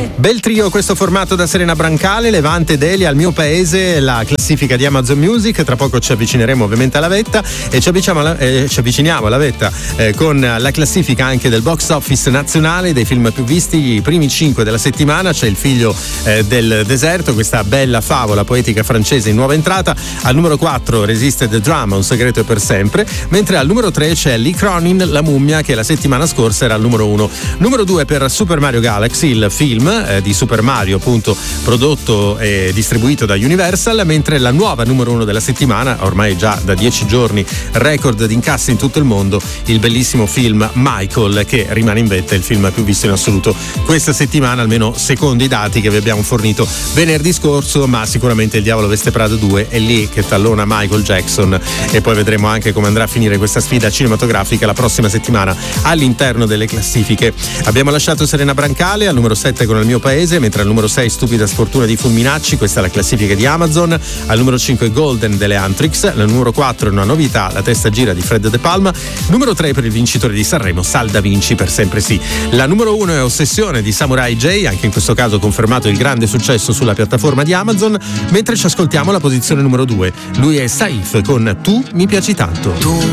Bel trio questo formato da Serena Brancale, Levante, Delia, Al mio paese, la classifica di Amazon Music. Tra poco ci avvicineremo ovviamente alla vetta e ci avviciniamo alla vetta con la classifica anche del box office nazionale dei film più visti, i primi 5 della settimana. C'è Il figlio del deserto, questa bella favola poetica francese in nuova entrata. Al numero 4 Resiste the Drama, Un segreto è per sempre, mentre al numero 3 c'è Lee Cronin, La mummia, che la settimana scorsa era al numero 1. Numero 2 per Super Mario Galaxy, il film di Super Mario, appunto prodotto e distribuito da Universal, mentre la nuova numero 1 della settimana, ormai già da 10 giorni record di incassi in tutto il mondo, il bellissimo film Michael, che rimane in vetta il film più visto in assoluto questa settimana, almeno secondo i dati che vi abbiamo fornito venerdì scorso. Ma sicuramente Il diavolo veste Prada 2 è lì che tallona Michael Jackson, e poi vedremo anche come andrà a finire questa sfida cinematografica la prossima settimana all'interno delle classifiche. Abbiamo lasciato Serena Brancale al numero 7 con Il mio paese, mentre al numero 6 Stupida sfortuna di Fulminacci, questa è la classifica di Amazon. Al numero 5 Golden delle Antrix, al numero 4 una novità, La testa gira di Fred De Palma. Numero 3 per il vincitore di Sanremo, Sal Da Vinci, Per sempre sì. La numero 1 è Ossessione di Samurai J, anche in questo caso confermato il grande successo sulla piattaforma di Amazon, mentre ci ascoltiamo la posizione numero 2. Lui è Saif con Tu mi piaci tanto. Tu